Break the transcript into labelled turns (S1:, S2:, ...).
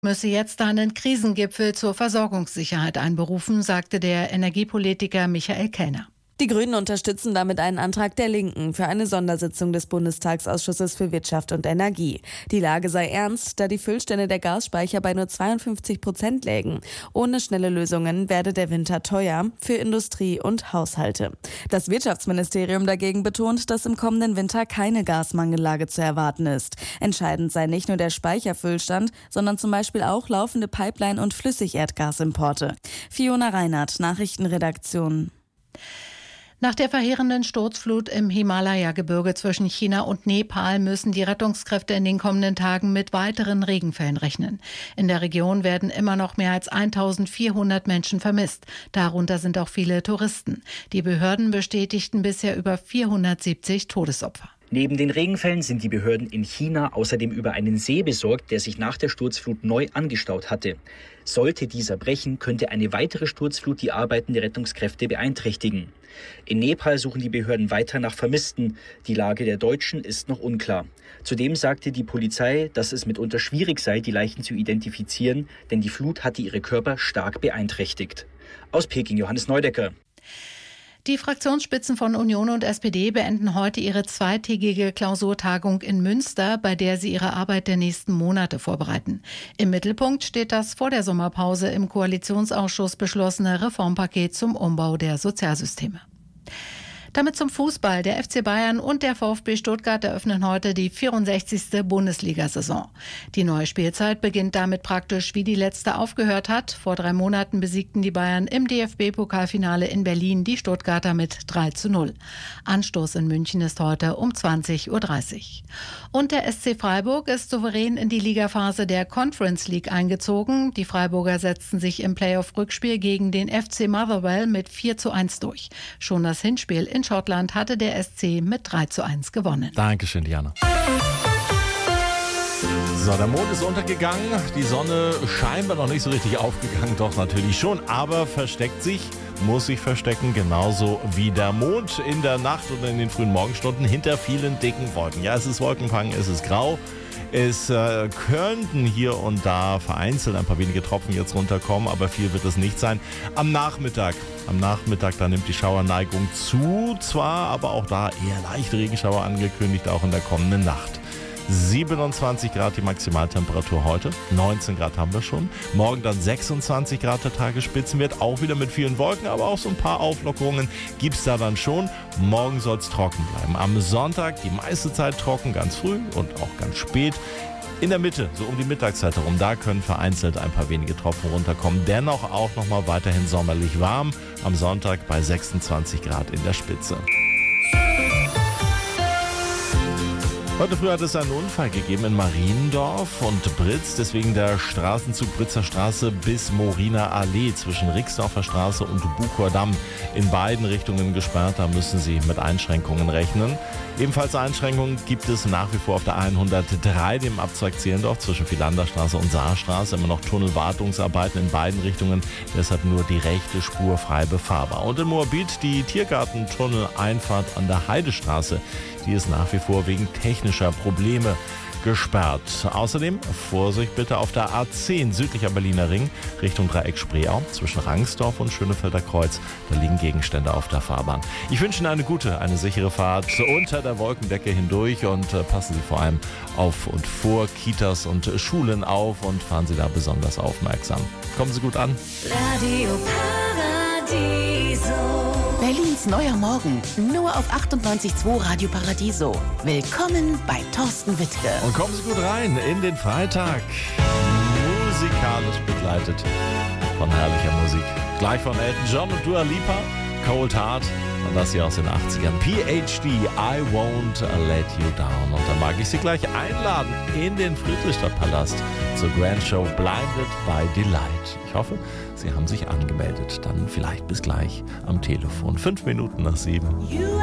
S1: müsse jetzt einen Krisengipfel zur Versorgungssicherheit einberufen, sagte der Energiepolitiker Michael Kellner.
S2: Die Grünen unterstützen damit einen Antrag der Linken für eine Sondersitzung des Bundestagsausschusses für Wirtschaft und Energie. Die Lage sei ernst, da die Füllstände der Gasspeicher bei nur 52% lägen. Ohne schnelle Lösungen werde der Winter teuer für Industrie und Haushalte. Das Wirtschaftsministerium dagegen betont, dass im kommenden Winter keine Gasmangellage zu erwarten ist. Entscheidend sei nicht nur der Speicherfüllstand, sondern zum Beispiel auch laufende Pipeline- und Flüssigerdgasimporte. Fiona Reinhardt, Nachrichtenredaktion.
S1: Nach der verheerenden Sturzflut im Himalaya-Gebirge zwischen China und Nepal müssen die Rettungskräfte in den kommenden Tagen mit weiteren Regenfällen rechnen. In der Region werden immer noch mehr als 1400 Menschen vermisst. Darunter sind auch viele Touristen. Die Behörden bestätigten bisher über 470 Todesopfer.
S3: Neben den Regenfällen sind die Behörden in China außerdem über einen See besorgt, der sich nach der Sturzflut neu angestaut hatte. Sollte dieser brechen, könnte eine weitere Sturzflut die Arbeiten der Rettungskräfte beeinträchtigen. In Nepal suchen die Behörden weiter nach Vermissten. Die Lage der Deutschen ist noch unklar. Zudem sagte die Polizei, dass es mitunter schwierig sei, die Leichen zu identifizieren, denn die Flut hatte ihre Körper stark beeinträchtigt. Aus Peking, Johannes Neudecker.
S1: Die Fraktionsspitzen von Union und SPD beenden heute ihre zweitägige Klausurtagung in Münster, bei der sie ihre Arbeit der nächsten Monate vorbereiten. Im Mittelpunkt steht das vor der Sommerpause im Koalitionsausschuss beschlossene Reformpaket zum Umbau der Sozialsysteme. Damit zum Fußball. Der FC Bayern und der VfB Stuttgart eröffnen heute die 64. Bundesliga-Saison. Die neue Spielzeit beginnt damit praktisch, wie die letzte aufgehört hat. Vor 3 Monaten besiegten die Bayern im DFB-Pokalfinale in Berlin die Stuttgarter mit 3:0. Anstoß in München ist heute um 20:30 Uhr. Und der SC Freiburg ist souverän in die Ligaphase der Conference League eingezogen. Die Freiburger setzten sich im Playoff-Rückspiel gegen den FC Motherwell mit 4:1 durch. Schon das Hinspiel in Schottland hatte der SC mit 3:1 gewonnen.
S4: Dankeschön, Diana. So, der Mond ist untergegangen, die Sonne scheinbar noch nicht so richtig aufgegangen, doch natürlich schon, aber versteckt sich, muss sich verstecken, genauso wie der Mond in der Nacht und in den frühen Morgenstunden hinter vielen dicken Wolken. Ja, es ist Wolkenfang, es ist grau. Es könnten hier und da vereinzelt ein paar wenige Tropfen jetzt runterkommen, aber viel wird es nicht sein. Am Nachmittag, da nimmt die Schauerneigung zu, zwar, aber auch da eher leichte Regenschauer angekündigt, auch in der kommenden Nacht. 27 Grad die Maximaltemperatur heute, 19 Grad haben wir schon. Morgen dann 26 Grad der Tagesspitzenwert, auch wieder mit vielen Wolken, aber auch so ein paar Auflockerungen gibt es da dann schon. Morgen soll es trocken bleiben. Am Sonntag die meiste Zeit trocken, ganz früh und auch ganz spät. In der Mitte, so um die Mittagszeit herum, da können vereinzelt ein paar wenige Tropfen runterkommen. Dennoch auch nochmal weiterhin sommerlich warm. Am Sonntag bei 26 Grad in der Spitze. Heute früh hat es einen Unfall gegeben in Mariendorf und Britz, deswegen der Straßenzug Britzer Straße bis Moriner Allee zwischen Rixdorfer Straße und Bucher Damm in beiden Richtungen gesperrt. Da müssen Sie mit Einschränkungen rechnen. Ebenfalls Einschränkungen gibt es nach wie vor auf der 103, dem Abzweig Zehlendorf zwischen Philanderstraße und Saarstraße. Immer noch Tunnelwartungsarbeiten in beiden Richtungen, deshalb nur die rechte Spur frei befahrbar. Und in Moabit die Tiergartentunnel-Einfahrt an der Heidestraße. Die ist nach wie vor wegen technischer Probleme gesperrt. Außerdem Vorsicht bitte auf der A10 südlicher Berliner Ring Richtung Dreieck Spreeau zwischen Rangsdorf und Schönefelder Kreuz. Da liegen Gegenstände auf der Fahrbahn. Ich wünsche Ihnen eine gute, eine sichere Fahrt unter der Wolkendecke hindurch und passen Sie vor allem auf und vor Kitas und Schulen auf und fahren Sie da besonders aufmerksam. Kommen Sie gut an.
S5: Radio Paradiso.
S6: Berlins neuer Morgen, nur auf 98.2 Radio Paradiso. Willkommen bei Thorsten Wittke.
S4: Und kommen Sie gut rein in den Freitag. Musikalisch begleitet von herrlicher Musik. Gleich von Elton John und Dua Lipa, Cold Heart und das hier aus den 80ern. PhD, I Won't Let You Down. Und da mag ich Sie gleich einladen in den Friedrichstadtpalast zur Grand Show Blinded by Delight. Ich hoffe, Sie haben sich angemeldet. Dann vielleicht bis gleich am Telefon. 5 Minuten nach 7.